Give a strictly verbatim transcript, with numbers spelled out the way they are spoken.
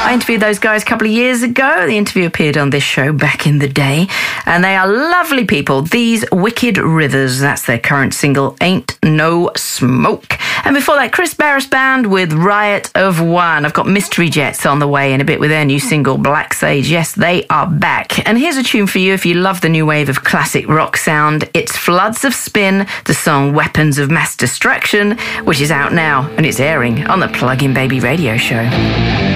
I interviewed those guys a couple of years ago. The interview appeared on this show back in the day. And they are lovely people. These Wicked Rivers. That's their current single, Ain't No Smoke. And before that, Chris Barris Band with Riot of One. I've got Mystery Jets on the way in a bit with their new single, Black Sage. Yes, they are back. And here's a tune for you if you love the new wave of classic rock sound. It's Floods of Spin, the song Weapons of Mass Destruction, which is out now and it's airing on the Plug-in Baby radio show.